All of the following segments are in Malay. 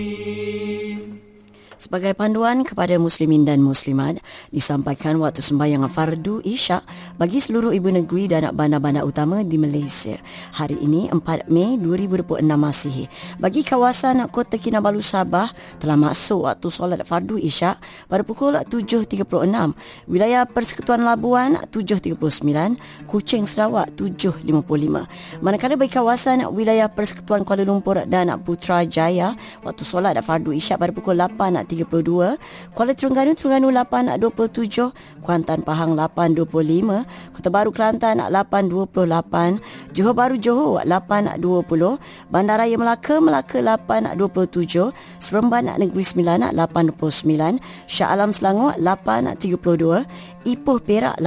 Sebagai panduan kepada muslimin dan muslimat, disampaikan waktu sembahyang fardu Isyak bagi seluruh ibu negeri dan bandar-bandar utama di Malaysia. Hari ini 4 Mei 2026 Masihi. Bagi kawasan Kota Kinabalu Sabah telah masuk waktu solat fardu Isyak pada pukul 7.36, wilayah Persekutuan Labuan 7.39, Kuching Sarawak 7.55. Manakala bagi kawasan wilayah Persekutuan Kuala Lumpur dan Putrajaya, waktu solat fardu Isyak pada pukul 8.32, Kuala Terengganu 8.27, Kuantan Pahang 8.25, Kota Baru Kelantan 8.28, Johor Bahru Johor 8.20, Bandaraya Melaka 8.27, Seremban Negeri Sembilan 8.29, Shah Alam Selangor 8.32, Ipoh Perak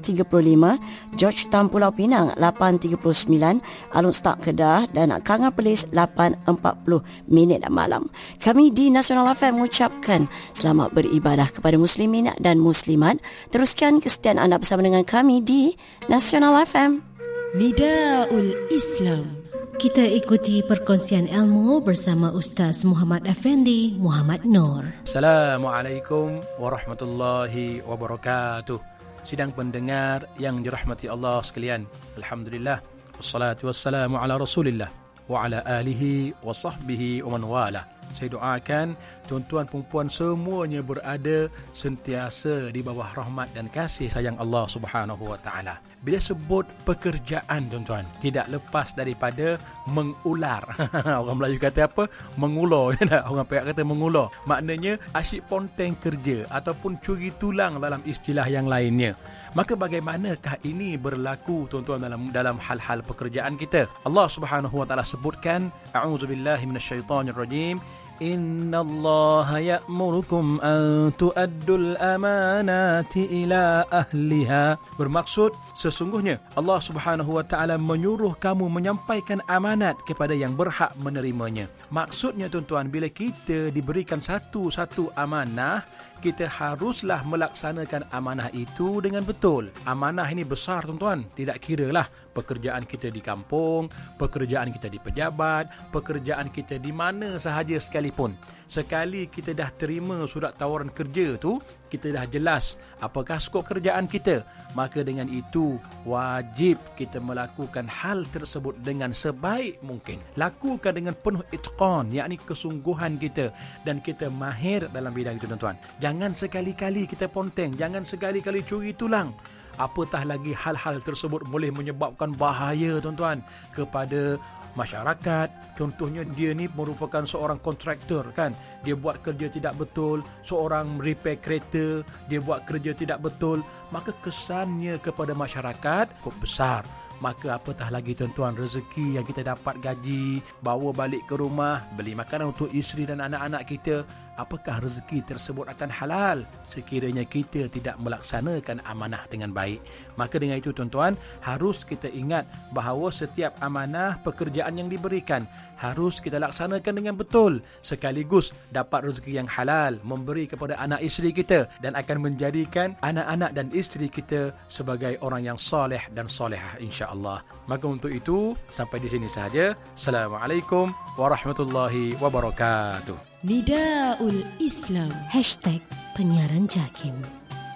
8.35, Georgetown Pulau Pinang 8.39, Alun Stak Kedah dan Kangar Perlis 8.40 malam. Kami di Nasional FM mengucapkan selamat beribadah kepada muslimin dan muslimat. Teruskan kesetiaan anda bersama dengan kami di Nasional FM. Nidaul Islam. Kita ikuti perkongsian ilmu bersama Ustaz Muhammad Effendi Muhammad Noor. Assalamualaikum warahmatullahi wabarakatuh. Sidang pendengar yang dirahmati Allah sekalian, alhamdulillah, wassalatu wassalamu ala Rasulillah wa ala alihi wa sahbihi wa man wala. Saya doakan tuan-tuan perempuan semuanya berada sentiasa di bawah rahmat dan kasih sayang Allah Subhanahu wa taala. Bila sebut pekerjaan, tuan-tuan, tidak lepas daripada mengular. Orang Melayu kata apa? Mengulur. Orang Perak kata mengulur. Maknanya asyik ponteng kerja ataupun curi tulang dalam istilah yang lainnya. Maka bagaimanakah ini berlaku, tuan-tuan, dalam hal-hal pekerjaan kita? Allah Subhanahu wa taala sebutkan, a'udzubillahi minasyaitonirrajim, innallaha ya'murukum an tu'addul amanati ila ahliha. Bermaksud sesungguhnya Allah Subhanahu wa taala menyuruh kamu menyampaikan amanat kepada yang berhak menerimanya. Maksudnya, tuan-tuan, bila kita diberikan satu amanah, kita haruslah melaksanakan amanah itu dengan betul. Amanah ini besar, tuan-tuan. Tidak kiralah pekerjaan kita di kampung, pekerjaan kita di pejabat, pekerjaan kita di mana sahaja sekalipun. Sekali kita dah terima surat tawaran kerja tu, kita dah jelas apakah skop kerjaan kita, maka dengan itu wajib kita melakukan hal tersebut dengan sebaik mungkin. Lakukan dengan penuh itqan, yakni kesungguhan kita, dan kita mahir dalam bidang itu, tuan-tuan. Jangan sekali-kali kita ponteng, jangan sekali-kali curi tulang. Apatah lagi hal-hal tersebut boleh menyebabkan bahaya, tuan-tuan, kepada masyarakat. Contohnya, dia ni merupakan seorang kontraktor, kan, dia buat kerja tidak betul. Seorang repair kereta, dia buat kerja tidak betul, maka kesannya kepada masyarakat cukup besar. Maka apatah lagi, tuan-tuan, rezeki yang kita dapat, gaji, bawa balik ke rumah, beli makanan untuk isteri dan anak-anak kita, apakah rezeki tersebut akan halal sekiranya kita tidak melaksanakan amanah dengan baik? Maka dengan itu, tuan-tuan, harus kita ingat bahawa setiap amanah pekerjaan yang diberikan harus kita laksanakan dengan betul, sekaligus dapat rezeki yang halal, memberi kepada anak isteri kita, dan akan menjadikan anak-anak dan isteri kita sebagai orang yang soleh dan solehah, insya-Allah. Maka untuk itu, sampai di sini sahaja. Assalamualaikum warahmatullahi wabarakatuh. Nidaul Islam. #penyiaran Jakim.